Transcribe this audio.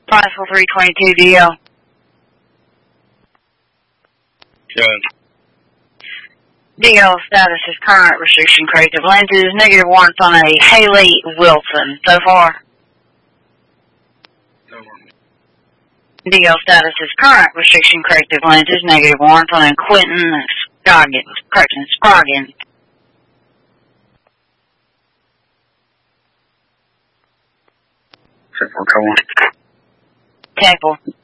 Possible 322 DL. Good. DL status is current, restriction corrective lenses, -1 on a Haley Wilson. So far. No. DL status is current, restriction corrective lenses, -1 on a Quentin Scroggins. Check for 1. Temple.